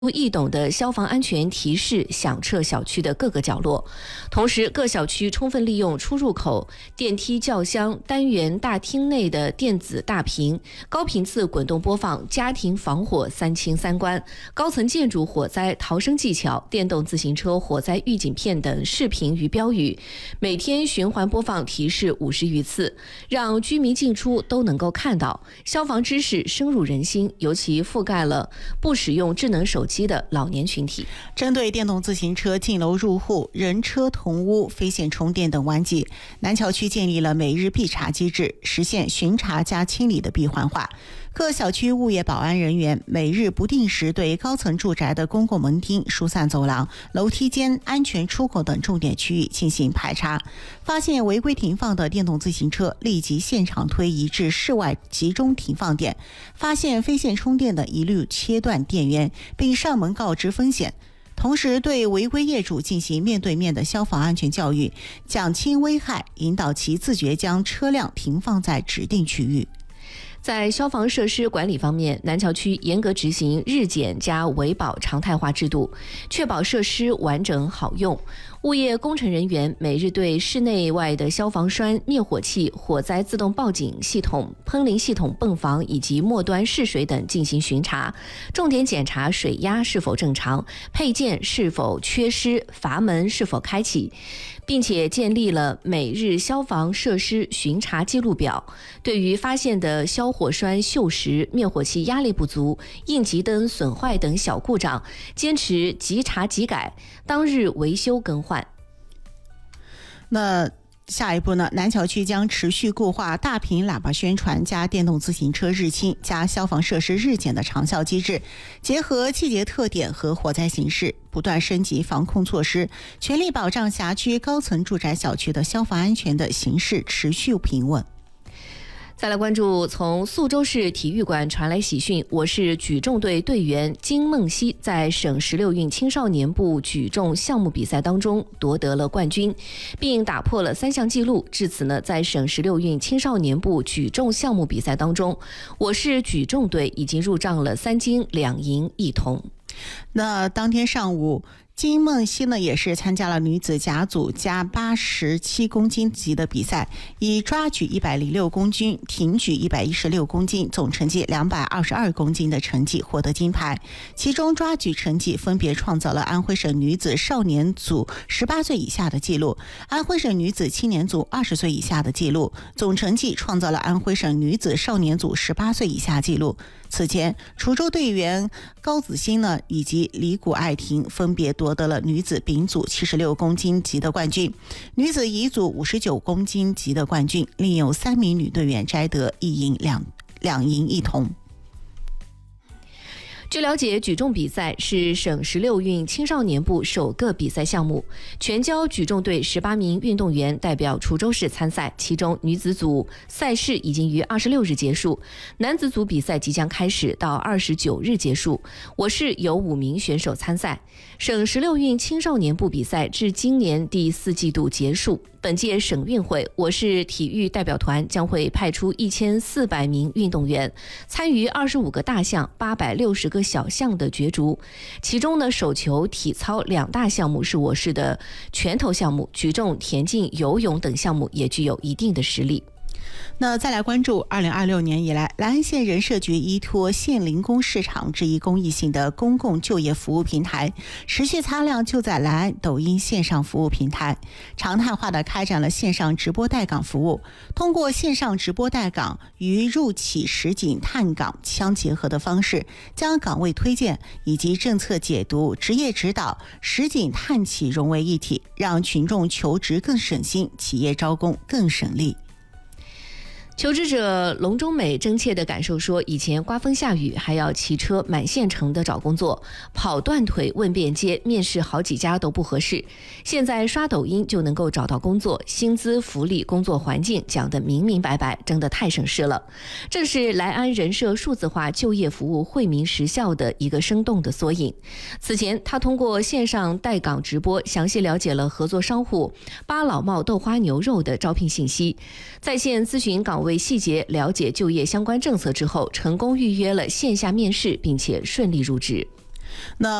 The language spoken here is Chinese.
易懂的消防安全提示响彻小区的各个角落，同时各小区充分利用出入口、电梯轿厢、单元大厅内的电子大屏、高频次滚动播放家庭防火三清三关、高层建筑火灾逃生技巧、电动自行车火灾预警片等视频与标语，每天循环播放提示50余次，让居民进出都能够看到。消防知识深入人心，尤其覆盖了不使用智能手机的老年群体。 针对电动自行车进楼入户、人车同屋、非线充电等顽疾，南桥区建立了每日必查机制，实现巡查加清理的闭环化。各小区物业保安人员每日不定时对高层住宅的公共门厅、疏散走廊、楼梯间、安全出口等重点区域进行排查，发现违规停放的电动自行车，立即现场推移至室外集中停放点，发现非线充电的一律切断电源，并上门告知风险。同时对违规业主进行面对面的消防安全教育，讲清危害，引导其自觉将车辆停放在指定区域。 在消防设施管理方面，南桥区严格执行日检加维保常态化制度，确保设施完整好用。物业工程人员每日对室内外的消防栓、灭火器、火灾自动报警系统、喷淋系统泵房以及末端试水等进行巡查，重点检查水压是否正常，配件是否缺失，阀门是否开启，并且建立了每日消防设施巡查记录表。对于发现的消火栓锈蚀、灭火器压力不足、应急灯损坏等小故障，坚持即查即改，当日维修更换。 那下一步呢？南桥区将持续固化大屏喇叭宣传加电动自行车日清加消防设施日检的长效机制，结合季节特点和火灾形势，不断升级防控措施，全力保障辖区高层住宅小区的消防安全的形势持续平稳。 再来关注从宿州市体育馆传来喜讯，我市举重队队员金梦溪在省16运青少年部举重项目比赛当中夺得了冠军，并打破了3项纪录。至此呢，在省16运青少年部举重项目比赛当中，我市举重队已经入账了3金2银1铜。 那当天上午，金梦溪呢也是参加了女子甲组加87公斤级的比赛，以抓举106公斤、挺举116公斤，总成绩222公斤的成绩获得金牌。其中抓举成绩分别创造了安徽省女子少年组18岁以下的纪录，安徽省女子青年组20岁以下的纪录，总成绩创造了安徽省女子少年组18岁以下纪录。此前，滁州队员高子欣呢以及李谷爱婷分别夺得了女子丙组76公斤级的冠军，女子乙组59公斤级的冠军，另有3名女队员摘得1银2银1铜。 据了解，举重比赛是省16运青少年部首个比赛项目，全交举重队18名运动员代表滁州市参赛，其中女子组赛事已经于26日结束，男子组比赛即将开始，到29日结束。我市有5名选手参赛。省16运青少年部比赛至今年第4季度结束，本届省运会，我市体育代表团将会派出1400名运动员，参与25个大项、860个小项的角逐。其中呢，手球、体操2大项目是我市的拳头项目，举重、田径、游泳等项目也具有一定的实力。 那再来关注2026年以来，兰安县人社局依托县零工市场这一公益性的公共就业服务平台，持续擦亮就在兰安抖音线上服务平台，常态化的开展了线上直播带岗服务。通过线上直播带岗与入企实景探岗相结合的方式，将岗位推荐以及政策解读、职业指导、实景探企融为一体，让群众求职更省心，企业招工更省力。 求职者龙中美真切地感受说，以前刮风下雨还要骑车满县城的找工作，跑断腿问遍街，面试好几家都不合适。现在刷抖音就能够找到工作，薪资、福利、工作环境讲得明明白白，真的太省事了。正是莱安人社数字化就业服务惠民实效的一个生动的缩影。此前，他通过线上带岗直播，详细了解了合作商户巴老茂豆花牛肉的招聘信息，在线咨询岗位细节，了解就业相关政策之后，成功预约了线下面试，并且顺利入职。 那